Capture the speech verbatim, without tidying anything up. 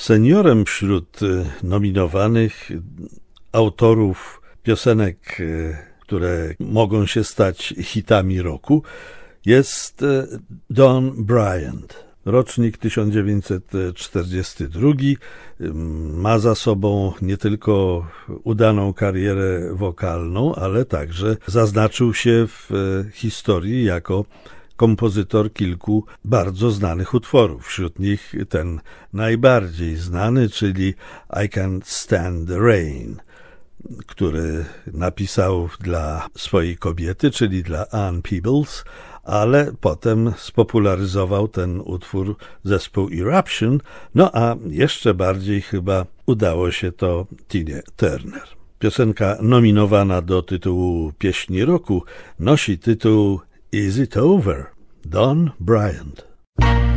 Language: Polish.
Seniorem wśród nominowanych autorów piosenek, które mogą się stać hitami roku, jest Don Bryant. Rocznik tysiąc dziewięćset czterdziesty drugi, ma za sobą nie tylko udaną karierę wokalną, ale także zaznaczył się w historii jako kompozytor kilku bardzo znanych utworów. Wśród nich ten najbardziej znany, czyli I Can't Stand the Rain, który napisał dla swojej kobiety, czyli dla Ann Peebles, ale potem spopularyzował ten utwór zespół Eruption, no a jeszcze bardziej chyba udało się to Tinie Turner. Piosenka nominowana do tytułu Pieśni Roku nosi tytuł Is It Over? Don Bryant.